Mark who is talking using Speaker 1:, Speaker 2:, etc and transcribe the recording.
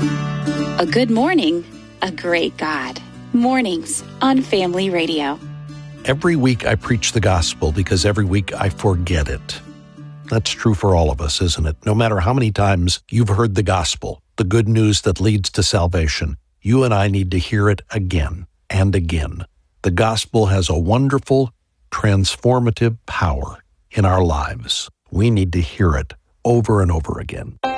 Speaker 1: A good morning, a great God. Mornings on Family Radio.
Speaker 2: Every week I preach the gospel because every week I forget it. That's true for all of us, isn't it? No matter how many times you've heard the gospel, the good news that leads to salvation, you and I need to hear it again and again. The gospel has a wonderful, transformative power in our lives. We need to hear it over and over again.